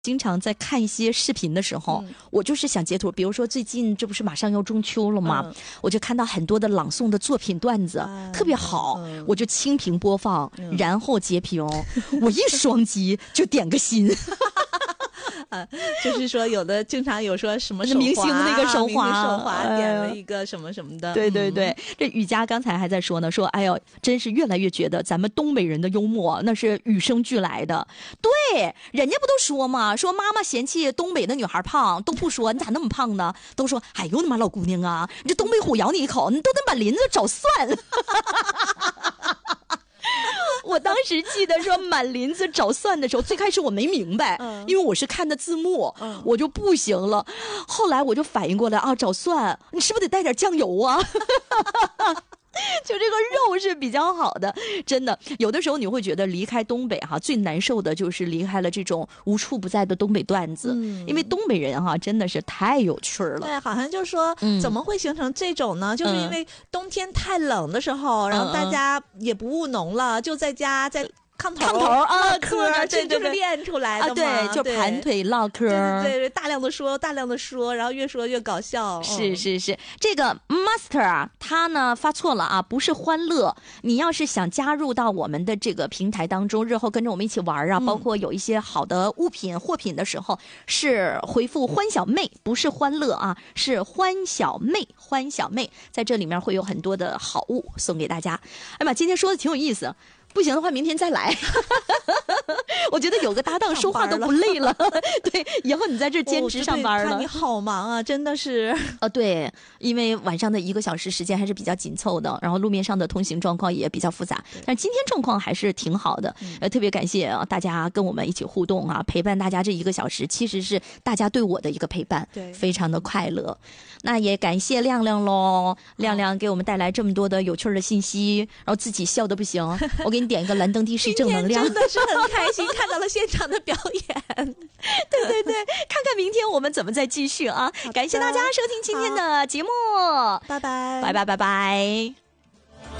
经常在看一些视频的时候，我就是想截图，比如说最近这不是马上要中秋了吗？我就看到很多的朗诵的作品段子，特别好，我就清屏播放，然后截屏，我一双击就点个心。 就是说有的经常有说什么手滑明星那个手滑点了一个什么什么的。 对对对，这雨佳刚才还在说呢，说哎呦，真是越来越觉得咱们东北人的幽默那是与生俱来的。对，人家不都说嘛，说妈妈嫌弃东北的女孩胖，都不说你咋那么胖呢，都说哎呦我的妈老姑娘啊，你这东北虎咬你一口，你都得满林子找蒜。我当时记得说满林子找蒜的时候，最开始我没明白，因为我是看的字幕，我就不行了。后来我就反应过来啊，找蒜，你是不是得带点酱油啊？就这个肉是比较好的，真的。有的时候你会觉得离开东北哈，最难受的就是离开了这种无处不在的东北段子，因为东北人哈真的是太有趣了。 对，好像就说怎么会形成这种呢？就是因为冬天太冷的时候，然后大家也不务农了，就在家在炕头啊， 嗑，这就是练出来的嘛。 对，就盘腿唠嗑， 对，大量的说，然后越说越搞笑。 是，这个 master 啊，他呢发错了啊，不是欢乐。你要是想加入到我们的这个平台当中，日后跟着我们一起玩啊，包括有一些好的物品货品的时候，是回复欢小妹，不是欢乐啊，是欢小妹，在这里面会有很多的好物送给大家。哎妈，今天说的挺有意思。不行的话，明天再来。我觉得有个搭档说话都不累了。对，以后你在这兼职上班了。 你好忙啊，真的是。 对，因为晚上的1个小时时间还是比较紧凑的，然后路面上的通行状况也比较复杂。但今天状况还是挺好的。特别感谢大家跟我们一起互动啊，陪伴大家这1个小时，其实是大家对我的一个陪伴， 对， 非常的快乐。那也感谢亮亮喽，亮亮给我们带来这么多的有趣的信息，然后自己笑得不行。我给你点一个蓝灯的士正能量， 真的是很开心看到了现场的表演。 对，看看明天我们怎么再继续啊！感谢大家收听今天的节目， 拜拜。